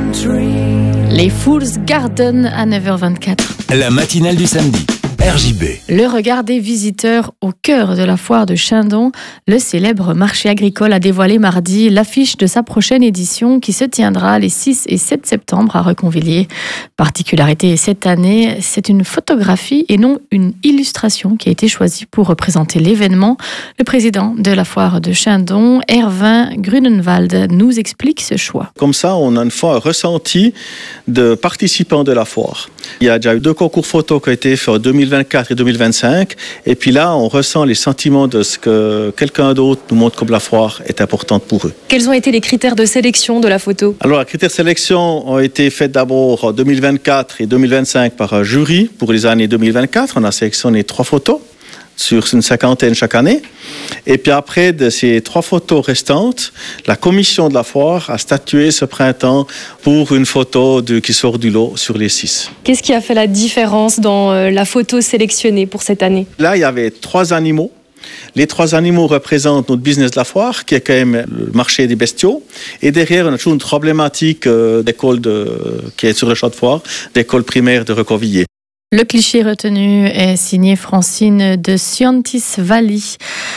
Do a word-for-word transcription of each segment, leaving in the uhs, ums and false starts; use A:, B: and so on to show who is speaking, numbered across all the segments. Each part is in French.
A: Les Fool's Garden à neuf heures vingt-quatre.
B: La matinale du samedi. R J B.
A: Le regard des visiteurs au cœur de la foire de Chindon. Le célèbre marché agricole a dévoilé mardi l'affiche de sa prochaine édition qui se tiendra les six et sept septembre à Reconvilliers. Particularité cette année, c'est une photographie et non une illustration qui a été choisie pour représenter l'événement. Le président de la foire de Chindon, Erwin Grunenwald, nous explique ce choix.
C: Comme ça, on a une fois un ressenti de participants de la foire. Il y a déjà eu deux concours photos qui ont été faits en deux mille vingt-quatre et deux mille vingt-cinq. Et puis là, on ressent les sentiments de ce que quelqu'un d'autre nous montre comme la foire est importante pour eux.
D: Quels ont été les critères de sélection de la photo ?
C: Alors, les critères de sélection ont été faits d'abord en deux mille vingt-quatre et deux mille vingt-cinq par un jury. Pour les années deux mille vingt-quatre, on a sélectionné trois photos sur une cinquantaine chaque année. Et puis après, de ces trois photos restantes, la commission de la foire a statué ce printemps pour une photo de, qui sort du lot sur les six.
D: Qu'est-ce qui a fait la différence dans euh, la photo sélectionnée pour cette année ?
C: Là, il y avait trois animaux. Les trois animaux représentent notre business de la foire, qui est quand même le marché des bestiaux. Et derrière, on a toujours une problématique euh, d'école de, qui est sur le champ de foire, d'école primaire de Reconvilliers.
A: Le cliché retenu est signé Francine de Scientis Valli.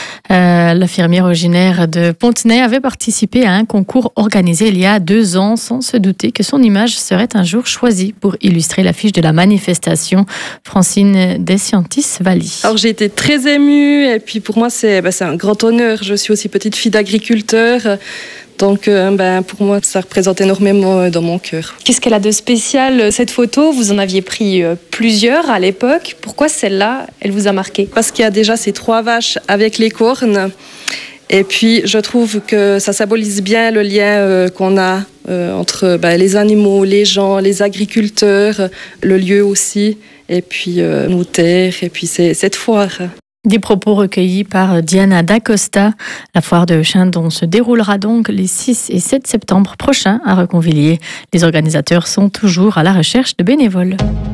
A: Euh, la fermière originaire de Pontenay avait participé à un concours organisé il y a deux ans sans se douter que son image serait un jour choisie pour illustrer l'affiche de la manifestation. Francine de Scientis Valli.
E: Alors j'ai été très émue et puis pour moi c'est, bah, c'est un grand honneur. Je suis aussi petite fille d'agriculteur. Donc euh, ben, pour moi, ça représente énormément dans mon cœur.
D: Qu'est-ce qu'elle a de spécial, cette photo ? Vous en aviez pris plusieurs à l'époque. Pourquoi celle-là, elle vous a marqué ?
E: Parce qu'il y a déjà ces trois vaches avec les cornes. Et puis, je trouve que ça symbolise bien le lien euh, qu'on a euh, entre ben, les animaux, les gens, les agriculteurs, le lieu aussi, et puis euh, nos terres, et puis c'est, cette foire.
A: Des propos recueillis par Diana Dacosta. La foire de Chindon se déroulera donc les six et sept septembre prochains à Reconvilliers. Les organisateurs sont toujours à la recherche de bénévoles.